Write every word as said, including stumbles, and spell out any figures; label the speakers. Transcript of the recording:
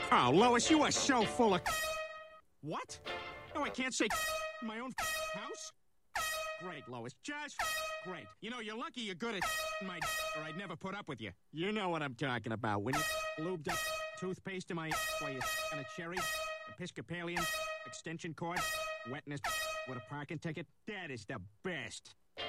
Speaker 1: Oh, Lois, you are so full of... What? No, I can't say in my own house? Great, Lois. Just great. You know, you're lucky you're good at my... or I'd never put up with you. You know what I'm talking about. When you lubed up toothpaste in my... while you on a cherry, Episcopalian, extension cord, wetness with a parking ticket. That is the best.